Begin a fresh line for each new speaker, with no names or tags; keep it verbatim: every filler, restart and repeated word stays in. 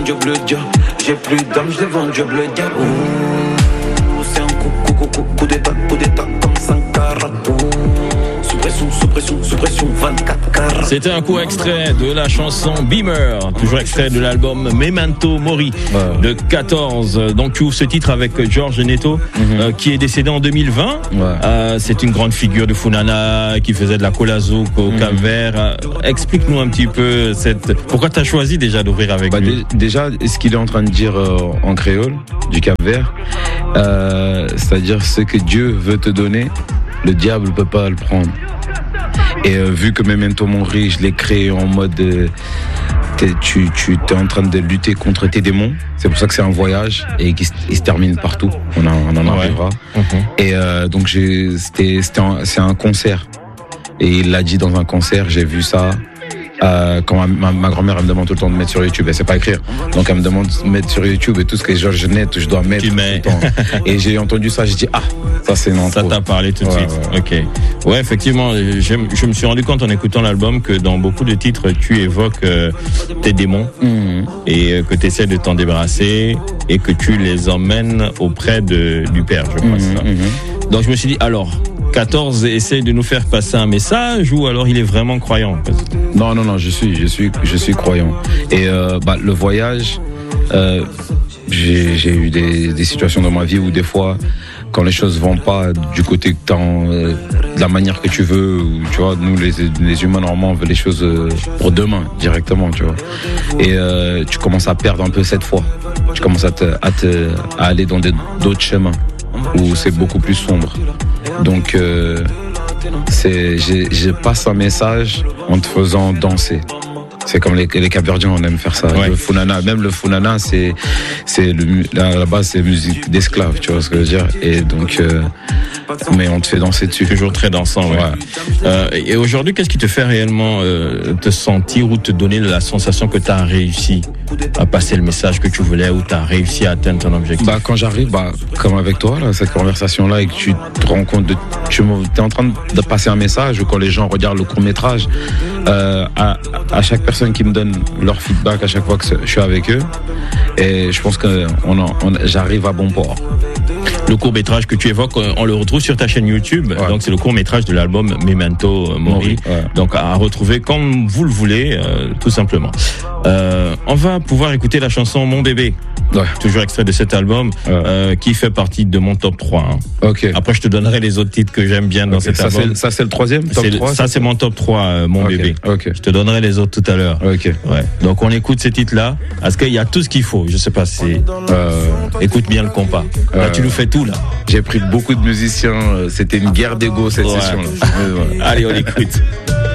Dieu bleu dia, j'ai plus d'âme, je vends Dieu bleu dia. Ouh, c'est un coup, coup, coup, coup, coup d'état, coup d'état comme Sankara. Sous pression, sous pression, sous pression, vingt-quatre carats.
C'était un coup extrait de la chanson Beamer, toujours extrait de l'album Memento Mori ouais. de quatorze. Donc tu ouvres ce titre avec George Neto, mm-hmm. euh, qui est décédé en deux mille vingt. Ouais. Euh, c'est une grande figure de Funana qui faisait de la Colazo au mm-hmm. Cap-Vert. Euh, explique-nous un petit peu cette... pourquoi tu as choisi déjà d'ouvrir avec
bah,
lui.
d- Déjà, ce qu'il est en train de dire euh, en créole du Cap-Vert, euh, c'est-à-dire ce que Dieu veut te donner, le diable ne peut pas le prendre. Et euh, vu que Memento Mori, je l'ai créé en mode euh, tu, tu es en train de lutter contre tes démons, c'est pour ça que c'est un voyage et qu'il il se termine partout, on, a, on en ouais. arrivera. Mm-hmm. Et euh, donc j'ai, c'était, c'était un, c'est un concert et il l'a dit dans un concert, j'ai vu ça. Euh, quand ma, ma, ma grand-mère elle me demande tout le temps de mettre sur YouTube, elle sait pas écrire, donc elle me demande de mettre sur YouTube et tout ce que Georges Net je dois mettre tout le temps. Et j'ai entendu ça, j'ai dit ah ça c'est non.
Ça t'a parlé tout de ouais, suite. Ouais. Ok. Ouais, effectivement, je, je me suis rendu compte en écoutant l'album que dans beaucoup de titres tu évoques euh, tes démons mmh. et euh, que tu essaies de t'en débarrasser et que tu les emmènes auprès de, du Père, je crois. Mmh, ça. Mmh. Donc je me suis dit alors. quatorze essaye de nous faire passer un message ou alors il est vraiment croyant?
Non, non, non, je suis, je suis, je suis croyant. Et euh, bah, le voyage, euh, j'ai, j'ai eu des, des situations dans ma vie où des fois, quand les choses vont pas du côté que t'as, euh, de la manière que tu veux, ou, tu vois, nous les, les humains normalement on veut les choses euh, pour demain directement, tu vois. Et euh, tu commences à perdre un peu cette foi. Tu commences à, te, à, te, à aller dans des, d'autres chemins où c'est beaucoup plus sombre. Donc, euh, c'est, j'ai, je passe un message en te faisant danser. C'est comme les, les Capverdiens, on aime faire ça. Ouais. Le Funana, même le Funana, c'est, c'est le, à la base, c'est musique d'esclaves, tu vois ce que je veux dire. Et donc, euh, mais on te fait danser dessus.
Toujours très dansant, ouais. ouais. Euh, et aujourd'hui, qu'est-ce qui te fait réellement euh, te sentir ou te donner la sensation que tu as réussi à passer le message que tu voulais ou tu as réussi à atteindre ton objectif?
Bah, quand j'arrive, bah, comme avec toi, là, cette conversation-là, et que tu te rends compte de, tu es en train de passer un message, ou quand les gens regardent le court-métrage, euh, à, à chaque personne qui me donne leur feedback à chaque fois que je suis avec eux, et je pense que on en, on, j'arrive à bon port.
Le court-métrage que tu évoques, on le retrouve sur ta chaîne YouTube. Ouais. Donc c'est le court-métrage de l'album Memento Mori. Ouais. Donc à retrouver comme vous le voulez, euh, tout simplement. Euh, on va pouvoir écouter la chanson Mon bébé. Ouais. Toujours extrait de cet album, ouais. euh, qui fait partie de mon top trois. Hein.
Okay.
Après, je te donnerai les autres titres que j'aime bien dans okay. cet
ça,
album.
C'est, ça, c'est le troisième top
c'est,
trois,
Ça, c'est mon top trois, euh, Mon okay. bébé.
Okay.
Je te donnerai les autres tout à l'heure.
Okay.
Ouais. Donc, on écoute ces titres-là, parce qu'il y a tout ce qu'il faut. Je sais pas si... Euh, écoute bien le compas. Là, euh, tu nous fais tout, là.
J'ai pris beaucoup de musiciens. C'était une guerre d'ego, cette ouais. session-là.
Allez, on écoute.